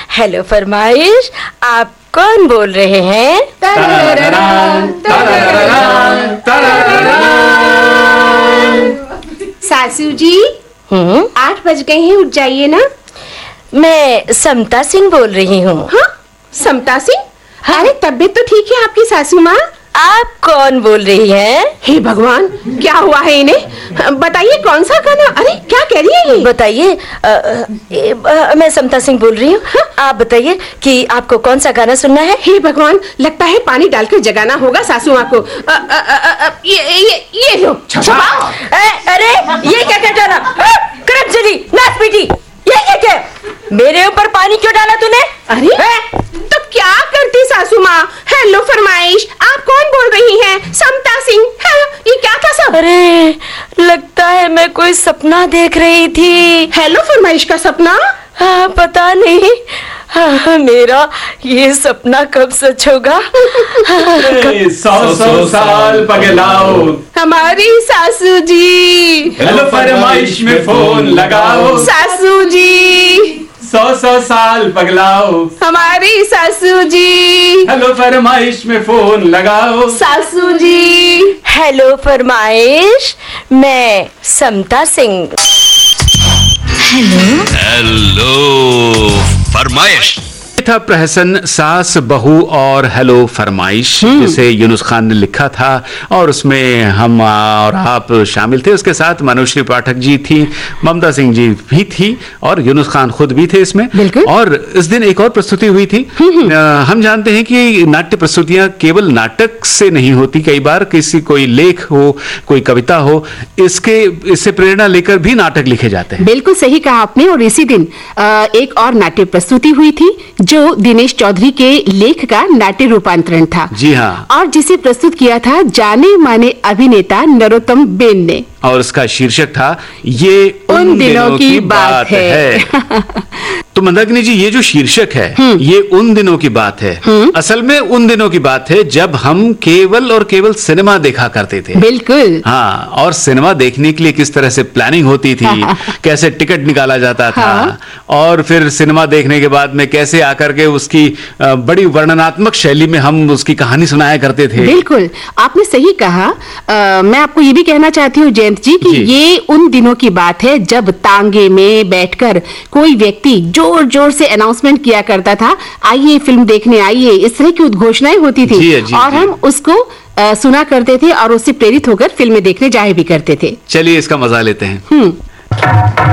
Hello फरमाइश, आप कौन बोल रहे हैं? सासू जी 8 बज गए हैं, उठ जाइए ना। मैं समता सिंह बोल रही हूँ। हाँ, समता सिंह? हाँ? अरे तबीयत तो ठीक है आपकी सासू माँ। आप कौन बोल रही हैं? हे भगवान, क्या हुआ है इन्हें? बताइए कौन सा गाना? अरे क्या कह रही है ये? बताइए। मैं समता सिंह बोल रही हूँ। हाँ? आप बताइए कि आपको कौन सा गाना सुनना है? हे भगवान, लगता है पानी डालकर जगाना होगा सासू माँ को। ये लो। अरे ये क्या क्या डाला? करम चली नाच पीटी, ये क्या? मेरे ऊपर पानी क्यों डाला तूने? अरे तो क्या करती सासू माँ? हेलो फरमाइश, आप कौन बोल रही हैं? समता सिंह। ये क्या था सब? अरे लगता है मैं कोई सपना देख रही थी। हेलो फरमाइश का सपना? हाँ, पता नहीं। हाँ, मेरा ये सपना कब सच होगा? 100 साल पगलाओ हमारी सासू जी। हेलो फरमाइश में फोन लगाओ सासू जी। 100 साल पगलाओ हमारी सासू जी। हेलो फरमाइश में फोन लगाओ सासू जी। हेलो फरमाइश, मैं समता सिंह। हेलो फरमाइश। था प्रहसन सास बहू और हेलो फरमाइश, जिसे यूनुस खान ने लिखा था और उसमें हम और आप शामिल थे। उसके साथ मनोश्री पाठक जी थी, ममता सिंह जी भी थी और यूनुस खान खुद भी थे इसमें। और इस दिन एक और प्रस्तुति हुई थी। हम जानते हैं कि नाट्य प्रस्तुतियां केवल नाटक से नहीं होती, कई बार किसी कोई लेख हो, कोई कविता हो, इससे प्रेरणा लेकर भी नाटक लिखे जाते हैं। बिल्कुल सही कहा आपने। और इसी दिन एक और नाट्य प्रस्तुति हुई थी जो दिनेश चौधरी के लेख का नाट्य रूपांतरण था। जी हाँ। और जिसे प्रस्तुत किया था जाने माने अभिनेता नरोत्तम बेन ने। और उसका शीर्षक था ये उन दिनों की बात है। तो मंदाकिनी जी, ये जो शीर्षक है, ये उन दिनों की बात है, असल में उन दिनों की बात है जब हम केवल और केवल सिनेमा देखा करते थे। बिल्कुल। हाँ, और सिनेमा देखने के लिए किस तरह से प्लानिंग होती थी, कैसे टिकट निकाला जाता था। हाँ। और फिर सिनेमा देखने के बाद में कैसे आकर के उसकी बड़ी वर्णनात्मक शैली में हम उसकी कहानी सुनाया करते थे। बिल्कुल, आपने सही कहा। मैं आपको ये भी कहना चाहती हूँ जयंत जी कि ये उन दिनों की बात है जब तांगे में बैठकर कोई व्यक्ति जोर जोर से अनाउंसमेंट किया करता था, आइए फिल्म देखने आइए, इस तरह की उद्घोषणाएं होती थी। और हम उसको सुना करते थे और उससे प्रेरित होकर फिल्में देखने जाया भी करते थे। चलिए इसका मजा लेते हैं।